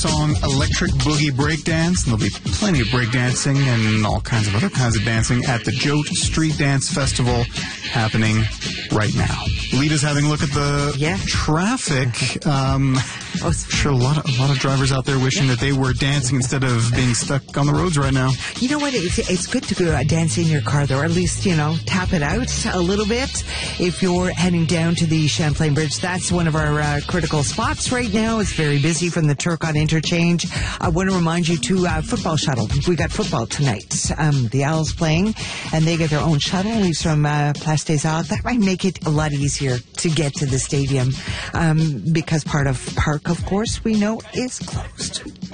song Electric Boogie Breakdance. And there'll be plenty of breakdancing and all kinds of other kinds of dancing at the Jote Street Dance Festival happening right now. Lita's having a look at the traffic. I'm sure a lot of drivers out there wishing that they were dancing instead of being stuck on the roads right now. You know what? It's good to go dance in your car, though, or at least, tap it out a little bit. If you're heading down to the Champlain Bridge, that's one of our critical spots right now. It's very busy from the Turcotte interchange. I want to remind you to football shuttle. We got football tonight. The Owls playing, and they get their own shuttle. Leaves from Place des Arts. That might make it a lot easier to get to the stadium because part of Park, of course, we know is closed.